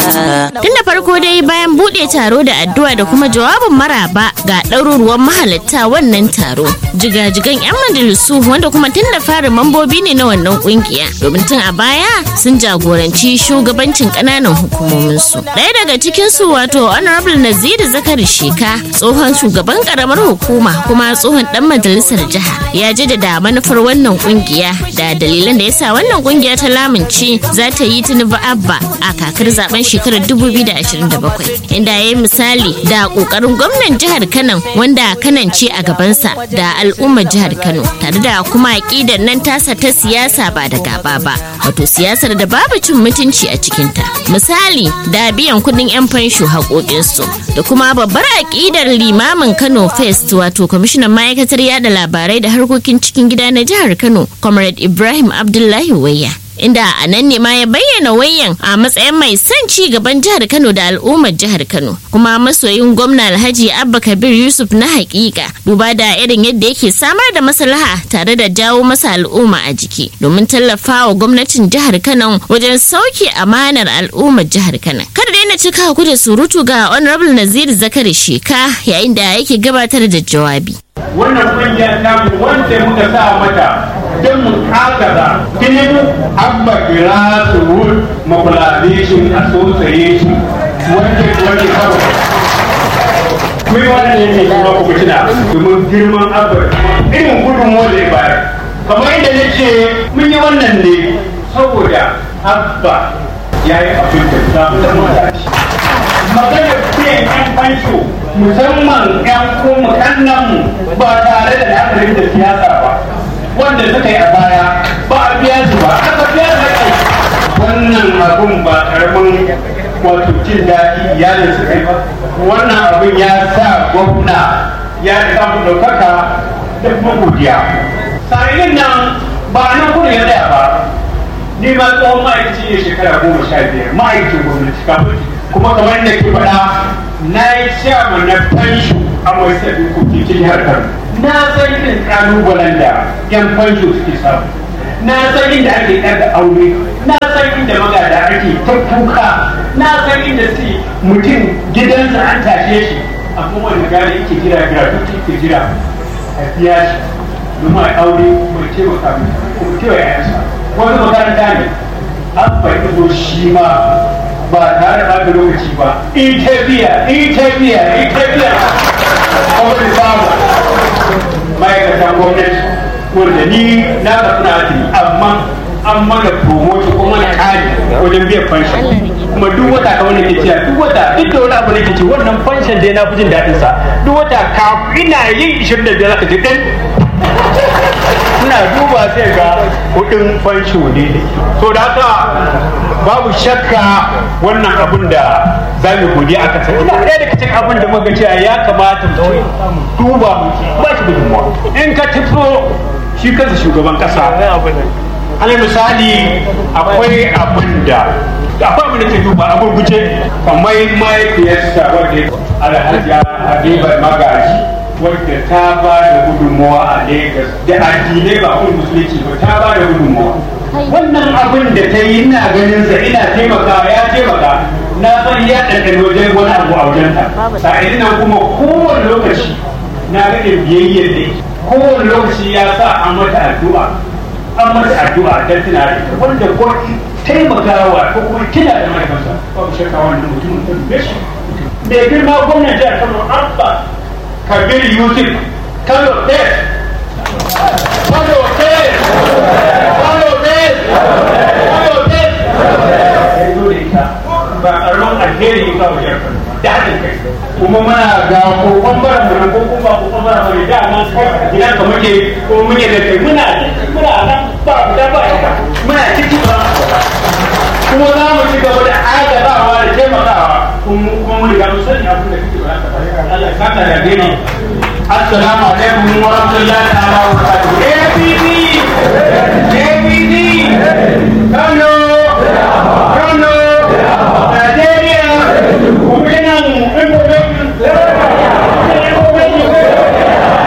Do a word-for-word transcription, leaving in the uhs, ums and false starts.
Tun da farko dai bayan buɗe taro da addu'a da kuma jawabin maraba ga ɗaruruwan mahalatta wannan taro. Jigajigan 'yan majalisu wanda kuma tun da fari mambobi ne na wannan kungiya domin tun a baya sun jagoranci shugabancin ƙananan hukumominsu. Ɗaya daga cikinsu wato Honorable Naziru Zakari Sheka tsohon shugaban ƙaramar hukuma kuma tsohon ɗan majalisar jiha ya jaddada manufar wannan kungiya da dalilan da yasa wannan kungiya ta lamunci za ta yi Tinubu Abba a kakar zaben shekarar dubu biyu da ashirin da bakwai inda ya yi misali da kokarin gwamnan jihar Kano wanda Kanan ce a gabansa da al'ummar jihar Kano tare da kuma aƙidar nan tasa ta siyasa ba da gaba ba wato siyasar da babu cin mutunci a cikinta misali da biyan kuɗin 'yan fansho haƙoƙinsu da kuma babbar aƙidar limamin Kano First wato kwamishinan ma'aikatar yada labarai da harkokin cikin gida na jihar Kano Comrade Ibrahim Abdullahi Wayya inda a nan ne ma ya bayyana Wayyan a matsayin mai son ci gaban jihar Kano da al'ummar jihar Kano kuma masoyin gwamna Alhaji Abba Kabir Yusuf na hakika duba da irin yadda yake samar da maslaha tare da jawo masa al'umma a jiki domin tallafawa gwamnatin jihar Kano wajen sauke amanar al'ummar jihar Kano. Kada dai na cika ku da surutu ga Honorable Naziru Zakari Sheka yayin da yake gabatar da jawabi. Wannan kungiyar namu wanda muka sa mata don mu kagaza Tinubu Abba Grassroots Mobilization Association wanda wanda kawo kuma wannan ne kuma ku tuna domin girman Abba irin gudunmuwa da ya bayar kamar yadda nace mun yi wannan ne saboda Abba ya yi abin da za mu zama maganar biyan 'yan fansho musamman 'yan kuma kannanmu ba tare da la'akari da siyasa ba wanda suka yi a baya ba a biya su ba aka biya su kai wannan abun ba karamin wato jin daɗi iyalin su kai ba wannan abun ya sa gwamna ya samu ɗaukaka da kuma godiya sa'ilin nan ba a nan kudu ya tsaya ba ni ma tsohon ma'aikaci ne shekara goma sha biyar ma'aikacin gwamnati kafin kuma kamar da ke faɗa na yi shaman na fansho a majalisar dokokin jihar Kano na san irin kalubalen da yan fansho suke samu na san inda ake ɗaga aure na san inda magada ake ta kuka na san inda su mutum gidansa an tashe shi a kuma wani gari yake jira jira duk yake jira a biya shi domin a aure mai taimaka kuma kewa yayansa wani makaranta ne an bai zo shi ma ba tare da ɓata lokaci ba ita biya ita biya ita biya kawai samu ma'aikatan gwamnati wanda ni na karɓi atini amma an mana promotion kuma na kari wajen biyan fanshin kuma duk wata ka wani ke ciya duk wata duk da wani abu ne ke ci wannan fanshin dai na fi jin daɗin sa duk wata ka ina yin ishirin da biyar aka ce ɗin ina duba sai ga kuɗin fansho ne so da haka babu shakka wannan abin da za mu godiya a kasa ina ɗaya daga cikin abin da muka cewa ya kamata mu duba ba shi gudunmuwa in ka tafi shi kansa shugaban kasa alal misali akwai abin da akwai abin da ke duba a gurguje kamar mahaifiyarsa wadda alhaji Habiba Magaji wadda ta ba da gudunmuwa a Lagos da addinai ba kun musulunci ba ta ba da gudunmuwa wannan abin da ta yi ina ganin sa ina taimakawa ya taimaka na san ya ɗanɗan wajen wani abu a wajenta sa'ilin nan kuma kowane lokaci na ga biyayyar ne kowane lokaci ya sa an mata addu'a an mata addu'a don tunare wanda ko taimakawa ko kuma kina da mahaifansa babu shakka wannan mutumin ta dube shi da girma gwamnati jihar Kano Abba Kabir Yusuf Kano Test Kano Test Kano Test Kano Test ya zo da ita ba ƙaramin alheri ba wajen da haɗin kai kuma muna ga kokon bara mu ko kuma kokon bara mu da nan ina ka muke ko muke da kai muna muna nan ba da ba muna ciki ba kuma za mu ci gaba da agazawa da taimakawa kuma mun ga mun sani abin da kike ba Allah ya saka da gani assalamu alaikum wa rahmatullahi wa barakatuh